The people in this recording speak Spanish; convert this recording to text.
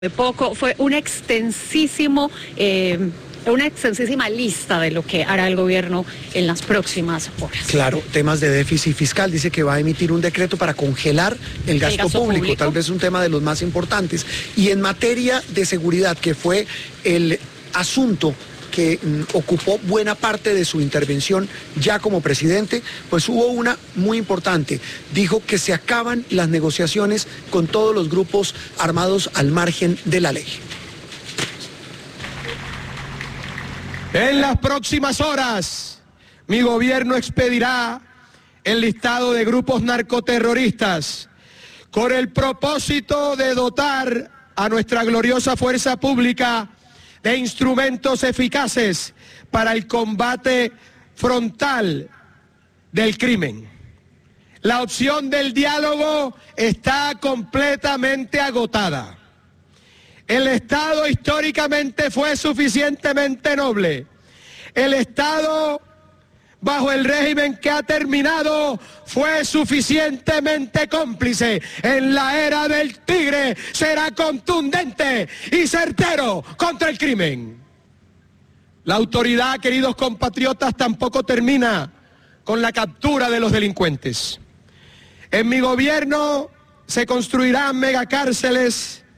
Poco, fue un extensísimo, una extensísima lista de lo que hará el gobierno en las próximas horas. Claro, temas de déficit fiscal, dice que va a emitir un decreto para congelar el gasto público, tal vez un tema de los más importantes. Y en materia de seguridad, que fue el asunto que ocupó buena parte de su intervención ya como presidente, pues hubo una muy importante. Dijo que se acaban las negociaciones con todos los grupos armados al margen de la ley. En las próximas horas, mi gobierno expedirá el listado de grupos narcoterroristas con el propósito de dotar a nuestra gloriosa fuerza pública de instrumentos eficaces para el combate frontal del crimen. La opción del diálogo está completamente agotada. El Estado históricamente fue suficientemente noble. El Estado, bajo el régimen que ha terminado, fue suficientemente cómplice. En la era del tigre será contundente y certero contra el crimen. La autoridad, queridos compatriotas, tampoco termina con la captura de los delincuentes. En mi gobierno se construirán megacárceles